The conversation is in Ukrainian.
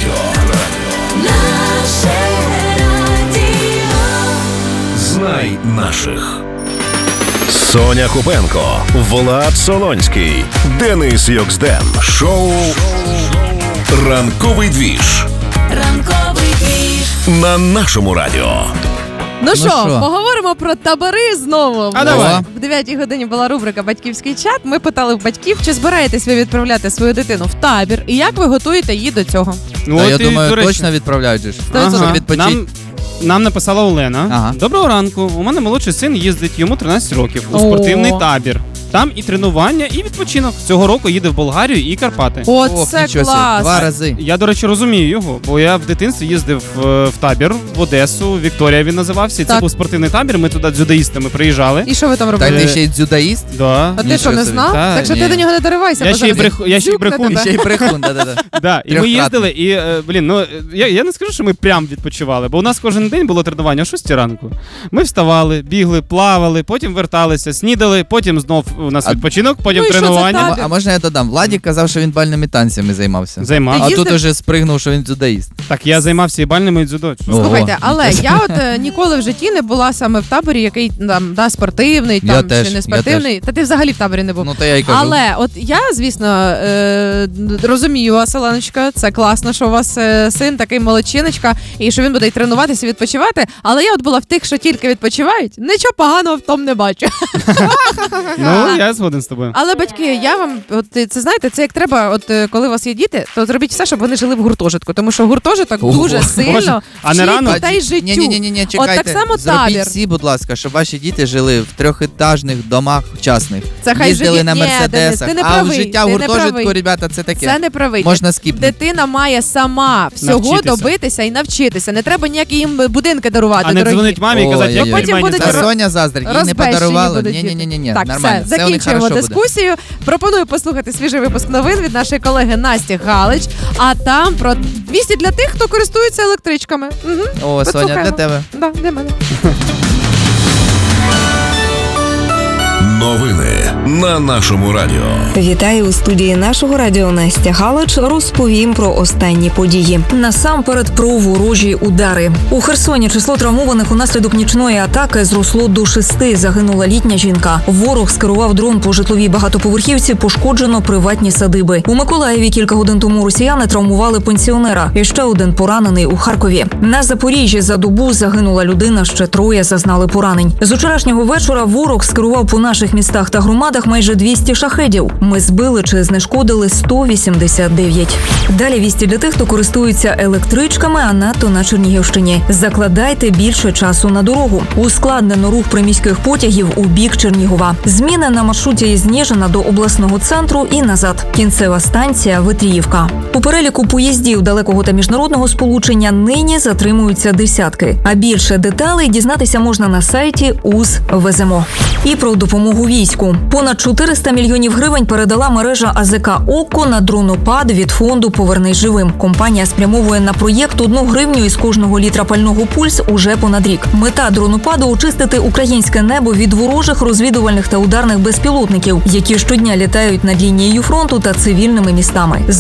Наше радіо. Знай наших. Соня Купенко, Влад Солонський, Денис Йоксден. Шоу «Ранковий двіж» Ранковий двіж. на нашому радіо. Ну що, поговоримо про табори знову. А давай. В 9-й годині була рубрика «Батьківський чат». Ми питали в батьків, чи збираєтесь ви відправляти свою дитину в табір, і як ви готуєте її до цього? Ну, Я думаю, точно відправляють же ж. Ага. Відпочить. Нам написала Олена. Ага. Доброго ранку. У мене молодший син їздить, йому 13 років, у О. спортивний табір. Там і тренування, і відпочинок. Цього року їде в Болгарію і Карпати. Оце нічого собі, клас! 2 рази. Я, до речі, розумію його, бо я в дитинстві їздив в табір в Одесу, Вікторія він називався. І це Так. був спортивний табір, ми туди дзюдоїстами приїжджали. І що ви там Та робили? ти ще й дзюдоїст? Да. А ти Нічого що, не собі. знав? Та, Так що ні. ти до нього не доривайся, Я бо ще й зараз я ще й дзюкне брехун. тебе. Ще й брехун, да-да-да. Да, і ми Трьохкратний. їздили, і, я не скажу, що ми прям відпочивали, бо у нас кожен день було тренування о 6 ранку. Ми вставали, бігли, плавали, потім верталися, снідали, потім знов у нас відпочинок, потім Ну і що це тренування. табір? А можна я додам? Владік казав, що він бальними танцями займався. Займався. А Ти тут їздив? уже спригнув, що він дзюдоїст. Так, я займався і бальними, і дзюдо. Ого. Слухайте, але я ніколи в житті не була саме в таборі, який там спортивний, Я там теж, чи не я спортивний. Та ти взагалі в таборі не був. Ну то я й кажу. Але от я, звісно, розумію вас, Оленочка, це класно, що у вас син такий молодчиночка, і що він буде й тренуватися, і відпочивати. Але я от була в тих, що тільки відпочивають, нічого поганого в тому не бачу. Ну, я згоден з тобою. Але батьки, я вам, от це знаєте, це як треба, от коли у вас є діти, то зробіть все, щоб вони жили в гуртожитку, тому що гуртожиток Ого. дуже сильно Боже, а не вчить рано? дітей життю. Ні, чекайте. От так само Зробіть табір. всі, будь ласка, щоб ваші діти жили в 3-етажних домах частних. Це хай їздили живі- на Ні, мерседесах. Денис, ти не а правий, життя в ти не гуртожитку, правий. ребята, це таке. Це не правий. Можна скіпнути. Дитина має сама всього Навчитися. добитися і навчитися. Не треба ніякі їм будинки дарувати, А не дорогі. дзвонить мамі і казати, Ой, як ой, ой. Потім пельмені будуть Та зараз. Соня заздрить, їй не Розбещені подарували. будуть діти. Ні, Так, нормально. все, Все у них закінчуємо хорошо буде. дискусію. Пропоную послухати свіжий випуск новин від нашої колеги Насті Галич. А там про 200 для тих, хто користується електричками. Угу. О, Соня, Послухаємо. для тебе. Да, для мене. Новини на нашому радіо. Вітаю у студії нашого радіо Настя Галич. Розповім про останні події. Насамперед про ворожі удари. У Херсоні число травмованих унаслідок нічної атаки зросло до 6. Загинула літня жінка. Ворог скерував дрон по житловій багатоповерхівці, пошкоджено приватні садиби. У Миколаєві кілька годин тому росіяни травмували пенсіонера. І ще один поранений у Харкові. На Запоріжжі за добу загинула людина, ще 3 зазнали поранень. З вчорашнього вечора ворог скерував по наших містах та громадах майже 200 шахедів. Ми збили чи знешкодили 189. Далі вісті для тих, хто користується електричками, а надто на Чернігівщині. Закладайте більше часу на дорогу. Ускладнено рух приміських потягів у бік Чернігова. Зміни на маршруті із Ніжина до обласного центру і назад. Кінцева станція Витріївка. У переліку поїздів далекого та міжнародного сполучення нині затримуються десятки. А більше деталей дізнатися можна на сайті УЗ Веземо. І про допомогу війську. Понад 400 мільйонів гривень передала мережа АЗК «Око» на дронопад від фонду «Повернись живим». Компанія спрямовує на проєкт 1 гривню із кожного літра пального «Пульс» уже понад рік. Мета дронопаду – очистити українське небо від ворожих розвідувальних та ударних безпілотників, які щодня літають над лінією фронту та цивільними містами.